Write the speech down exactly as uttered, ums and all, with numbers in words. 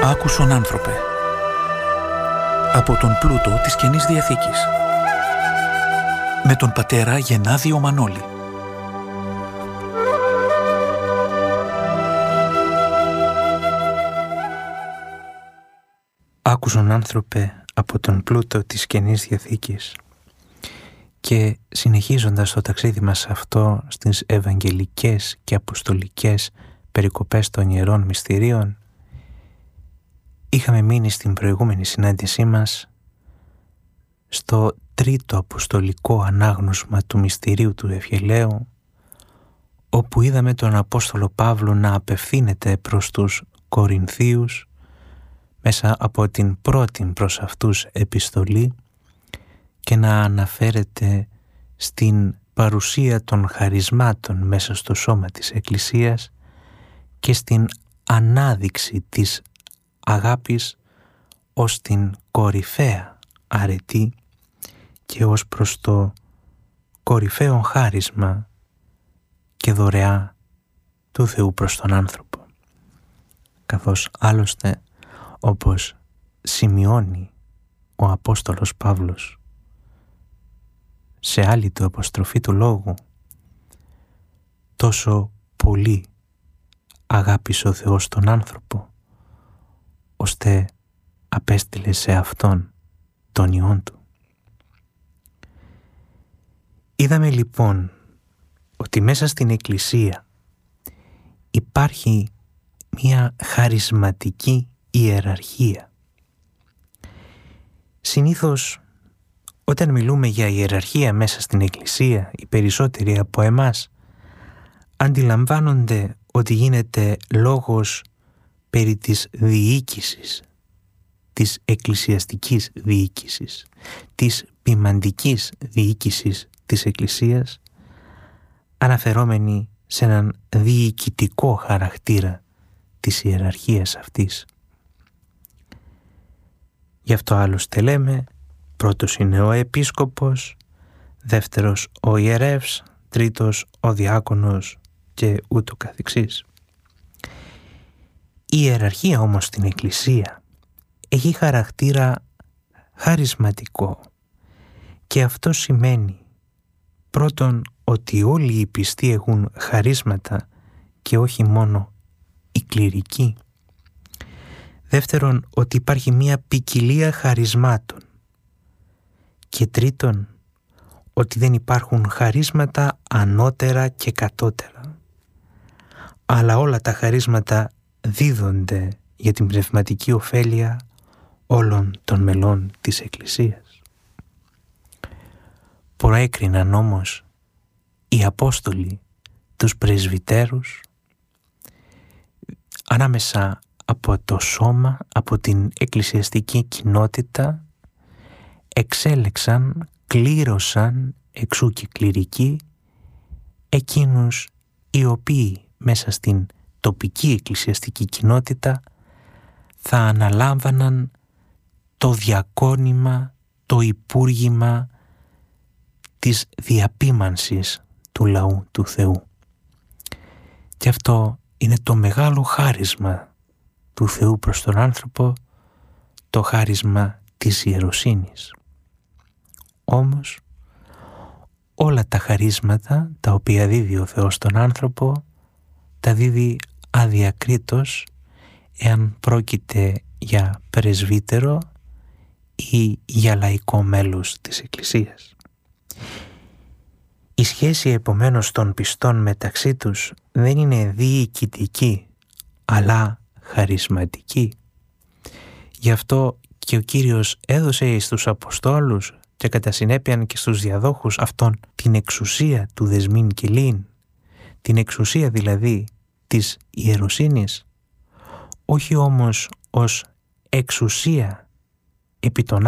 Άκουσον άνθρωπε, από τον πλούτο της Καινής Διαθήκης, με τον πατέρα Γενάδιο Μανώλη. Άκουσον άνθρωπε από τον πλούτο της Καινής Διαθήκης. Και συνεχίζοντας το ταξίδι μας αυτό στις ευαγγελικές και αποστολικές περικοπές των Ιερών Μυστηρίων, είχαμε μείνει στην προηγούμενη συνάντησή μας στο τρίτο αποστολικό ανάγνωσμα του μυστηρίου του Ευγελαίου, όπου είδαμε τον Απόστολο Παύλο να απευθύνεται προς τους Κορινθίους μέσα από την πρώτη προς αυτούς επιστολή και να αναφέρεται στην παρουσία των χαρισμάτων μέσα στο σώμα της Εκκλησίας και στην ανάδειξη της αγάπης ως την κορυφαία αρετή και ως προς το κορυφαίο χάρισμα και δωρεά του Θεού προς τον άνθρωπο. Καθώς άλλωστε, όπως σημειώνει ο Απόστολος Παύλος σε άλλη του αποστροφή του λόγου, τόσο πολύ αγάπησε ο Θεός τον άνθρωπο, ώστε απέστειλε σε Αυτόν τον Υιόν Του. Είδαμε λοιπόν ότι μέσα στην Εκκλησία υπάρχει μια χαρισματική ιεραρχία. Συνήθως όταν μιλούμε για ιεραρχία μέσα στην Εκκλησία, οι περισσότεροι από εμάς αντιλαμβάνονται ότι γίνεται λόγος περί της διοίκησης, της εκκλησιαστικής διοίκησης, της ποιμαντικής διοίκησης της Εκκλησίας, αναφερόμενοι σε έναν διοικητικό χαρακτήρα της ιεραρχίας αυτής. Γι' αυτό άλλωστε λέμε, πρώτος είναι ο επίσκοπος, δεύτερος ο ιερεύς, τρίτος ο διάκονος και ούτω καθεξής. Η ιεραρχία όμως στην Εκκλησία έχει χαρακτήρα χαρισματικό και αυτό σημαίνει πρώτον ότι όλοι οι πιστοί έχουν χαρίσματα και όχι μόνο οι κληρικοί. Δεύτερον, ότι υπάρχει μία ποικιλία χαρισμάτων. Και τρίτον, ότι δεν υπάρχουν χαρίσματα ανώτερα και κατώτερα. Αλλά όλα τα χαρίσματα δίδονται για την πνευματική ωφέλεια όλων των μελών της Εκκλησίας. Προέκριναν όμως οι Απόστολοι τους πρεσβυτέρους ανάμεσα από το σώμα, από την εκκλησιαστική κοινότητα, εξέλεξαν, κλήρωσαν, εξού και κληρικοί, εκείνους οι οποίοι μέσα στην τοπική εκκλησιαστική κοινότητα θα αναλάμβαναν το διακόνημα, το υπούργημα της διαπίμανσης του λαού του Θεού. Και αυτό είναι το μεγάλο χάρισμα του Θεού προς τον άνθρωπο, το χάρισμα της ιεροσύνης. Όμως όλα τα χαρίσματα τα οποία δίδει ο Θεός στον άνθρωπο τα δίδει αδιακρίτως, εάν πρόκειται για πρεσβύτερο ή για λαϊκό μέλος της Εκκλησίας. Η σχέση επομένως των πιστών μεταξύ τους δεν είναι διοικητική αλλά χαρισματική. Γι' αυτό και ο Κύριος έδωσε στους Αποστόλους και κατά συνέπεια και στους διαδόχους αυτών την εξουσία του δεσμήν κυλήν, την εξουσία δηλαδή της ιεροσύνης, όχι όμως ως εξουσία επί των